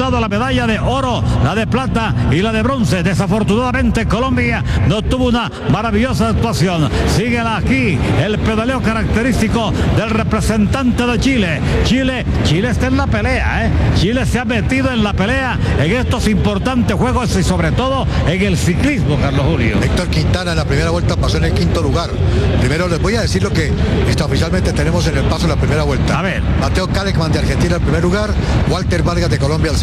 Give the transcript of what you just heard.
disputado la medalla de oro, la de plata y la de bronce. Desafortunadamente Colombia no tuvo una maravillosa actuación. Sigue aquí el pedaleo característico del representante de Chile. Chile está en la pelea, ¿eh? Chile se ha metido en la pelea en estos importantes juegos y sobre todo en el ciclismo, Carlos Julio. Héctor Quintana en la primera vuelta pasó en el quinto lugar. Primero les voy a decir lo que oficialmente tenemos en el paso de la primera vuelta. A ver. Mateo Kalekman de Argentina en primer lugar, Walter Vargas de Colombia